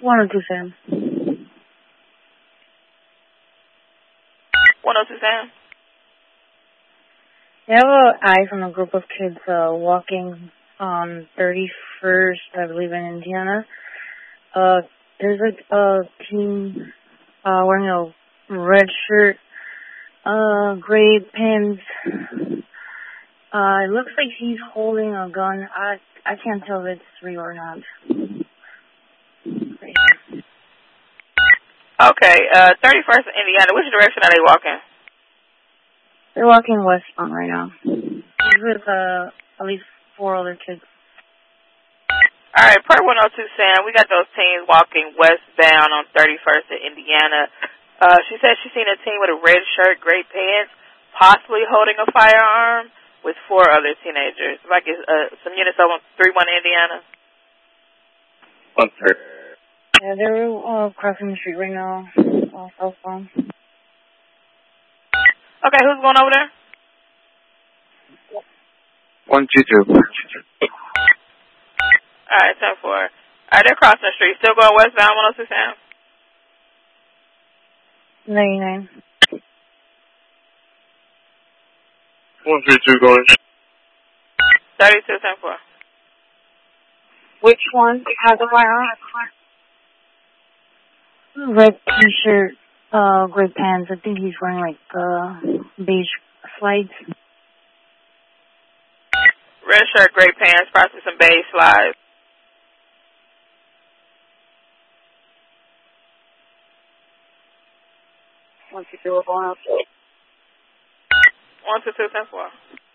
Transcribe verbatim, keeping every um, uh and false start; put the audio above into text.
one oh two Sam. one oh two Sam. I have an eye from a group of kids uh, walking on thirty-first, I believe, in Indiana. Uh, there's a, a team uh, wearing a red shirt, uh, gray pants. Uh, it looks like he's holding a gun. I I can't tell if it's real or not. Okay, uh, thirty-first in Indiana. Which direction are they walking? They're walking westbound right now. He's with uh, at least four other kids. All right, per one oh two Sam, we got those teens walking westbound on thirty-first in Indiana. Uh, she said she seen a teen with a red shirt, gray pants, possibly holding a firearm with four other teenagers. Like it's, uh, some units over three one Indiana. One third. Yeah, they're uh, crossing the street right now. Uh, southbound. Okay, who's going over there? One two two. All right, ten four. All right, they're crossing the street. Still going westbound, one oh two Sam? ninety-nine. One three two going. thirty-two, ten four. Which one has a firearm? Red t-shirt, uh, gray pants. I think he's wearing like uh, beige slides. Red shirt, gray pants, probably some beige slides. One two two, one One two two, ten four.